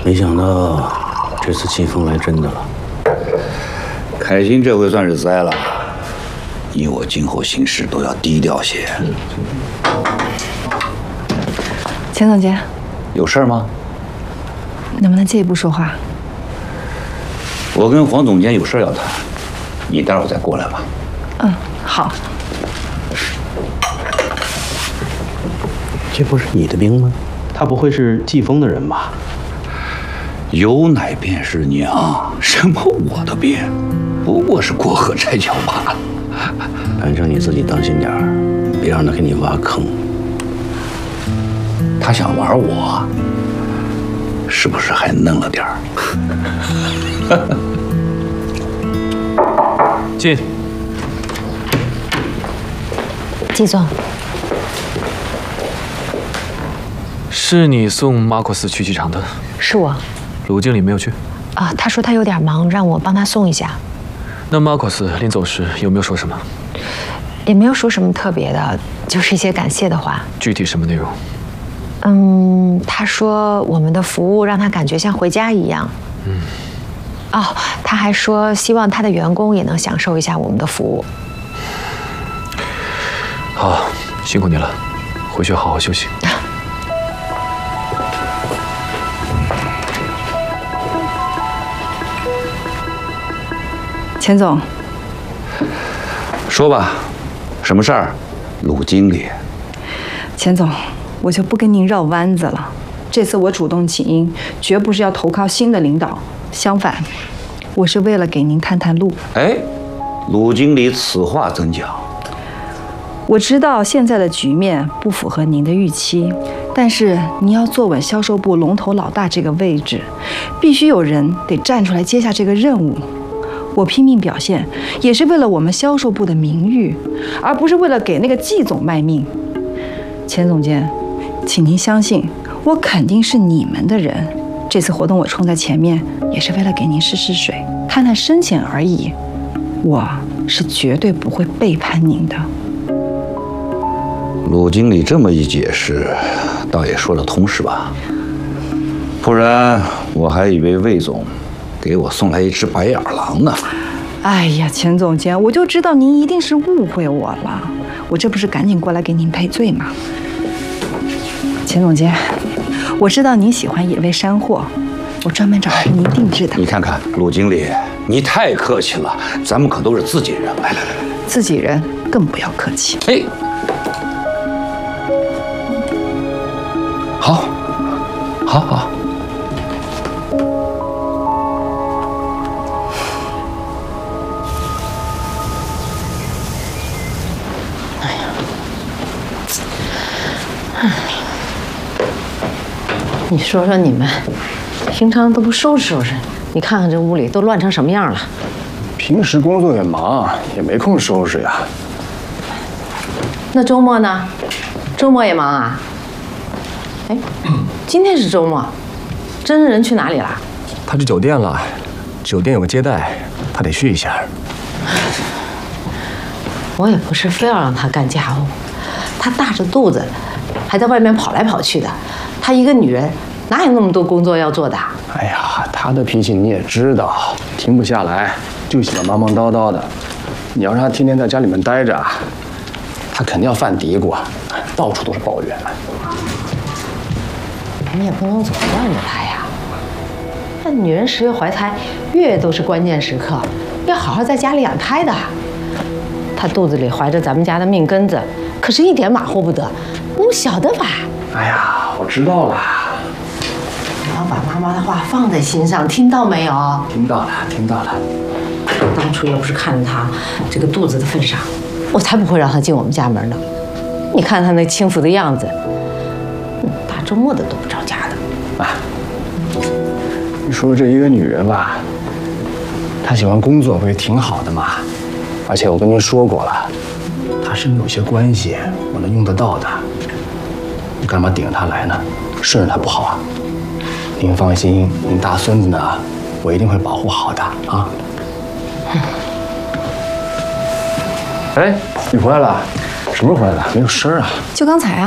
没想到这次季风来真的了。 凯欣这回算是栽了，你我今后行事都要低调些。 钱总监， 有事吗？ 能不能借一步说话？ 我跟黄总监有事要谈，你待会儿再过来吧。 嗯，好。 这不是你的兵吗？他不会是季风的人吧？ 有奶便是娘，什么我的兵，不过是过河拆桥罢了。 反正你自己当心点儿，别让他给你挖坑。 他想玩我，是不是还嫩了点儿？ 进。 季总， 是你送马库斯去机场的？ 是我。 鲁经理没有去？ 啊，他说他有点忙，让我帮他送一下。 那马库斯临走时有没有说什么？ 也没有说什么特别的，就是一些感谢的话。 具体什么内容？ 他说我们的服务让他感觉像回家一样。哦，他还说希望他的员工也能享受一下我们的服务。 好，辛苦你了，回去好好休息。 钱总， 说吧，什么事儿？鲁经理。 钱总，我就不跟您绕弯子了。这次我主动请缨，绝不是要投靠新的领导，相反，我是为了给您探探路。 哎，鲁经理此话怎讲？ 我知道现在的局面不符合您的预期，但是您要坐稳销售部龙头老大这个位置，必须有人得站出来接下这个任务。我拼命表现，也是为了我们销售部的名誉，而不是为了给那个季总卖命。钱总监，请您相信，我肯定是你们的人。这次活动我冲在前面，也是为了给您试试水，探探深浅而已。我是绝对不会背叛您的。 鲁经理这么一解释，倒也说得通是吧？不然我还以为魏总给我送来一只白眼狼呢。 哎呀，钱总监，我就知道您一定是误会我了，我这不是赶紧过来给您赔罪吗？钱总监，我知道您喜欢野味山货，我专门找来给您定制的。 你看看，鲁经理，你太客气了，咱们可都是自己人。来来来， 自己人更不要客气。 哎，好，好，好。 你说说你们，平常都不收拾收拾，你看看这屋里都乱成什么样了。 平时工作也忙，也没空收拾呀。 那周末呢？周末也忙啊？哎，今天是周末，真人去哪里了？ 他去酒店了，酒店有个接待，他得去一下。 我也不是非要让他干家务，他大着肚子，还在外面跑来跑去的。她一个女人，哪有那么多工作要做的？ 哎呀，她的脾气你也知道，停不下来，就喜欢忙忙叨叨的。你要让她天天在家里面待着，她肯定要犯嘀咕，到处都是抱怨。 你也不能总惯着她呀。那女人10月怀胎，月月都是关键时刻，要好好在家里养胎的。她肚子里怀着咱们家的命根子，可是一点马虎不得，你们晓得吧？ 哎呀，我知道了。 你要把妈妈的话放在心上，听到没有？ 听到了，听到了。 当初要不是看在她这个肚子的份上，我才不会让她进我们家门呢。你看她那轻浮的样子，大周末的都不着家的。 啊，你说这一个女人吧，她喜欢工作不也挺好的嘛？而且我跟您说过了，她身边有些关系，我能用得到的。你干嘛顶着她来呢？顺着她不好啊？您放心，您大孙子呢，我一定会保护好的啊。哎，你回来了？什么时候回来的？没有声儿啊？ 就刚才啊。